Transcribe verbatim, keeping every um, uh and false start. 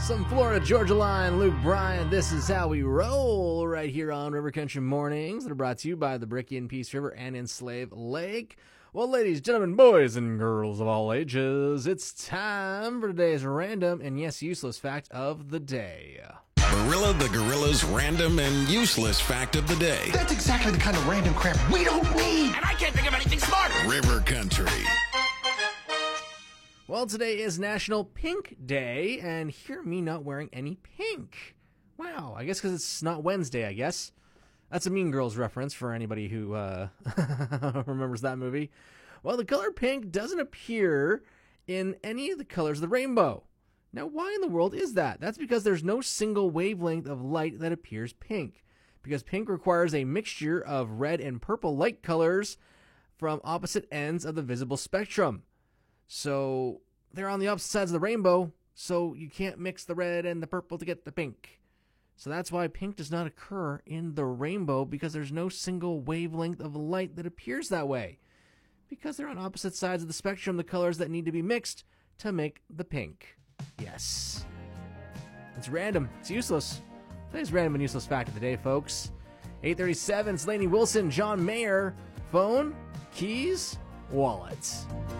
Some Florida Georgia Line, Luke Bryan. This is how we roll right here on River Country Mornings that are brought to you by the Bricky and Peace River and in Slave Lake. Well, ladies, gentlemen, boys, and girls of all ages, it's time for today's random and, yes, useless fact of the day. Barilla the Gorilla's random and useless fact of the day. That's exactly the kind of random crap we don't need. And I can't think of anything smarter. River Country. Well, today is National Pink Day, and hear me not wearing any pink. Wow, I guess because it's not Wednesday, I guess. That's a Mean Girls reference for anybody who uh, remembers that movie. Well, the color pink doesn't appear in any of the colors of the rainbow. Now, why in the world is that? That's because there's no single wavelength of light that appears pink. Because pink requires a mixture of red and purple light colors from opposite ends of the visible spectrum. So they're on the opposite sides of the rainbow, so you can't mix the red and the purple to get the pink. So that's why pink does not occur in the rainbow, because there's no single wavelength of light that appears that way. Because they're on opposite sides of the spectrum, the colors that need to be mixed to make the pink. Yes. It's random. It's useless. Today's random and useless fact of the day, folks. eight thirty-seven, it's Lainey Wilson, John Mayer. Phone, keys, wallets.